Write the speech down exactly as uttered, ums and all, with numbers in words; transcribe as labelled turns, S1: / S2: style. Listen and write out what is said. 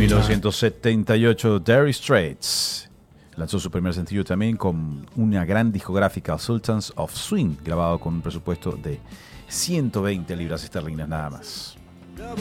S1: mil novecientos setenta y ocho, Dire Straits lanzó su primer sencillo también con una gran discográfica, Sultans of Swing, grabado con un presupuesto de ciento veinte libras esterlinas nada más.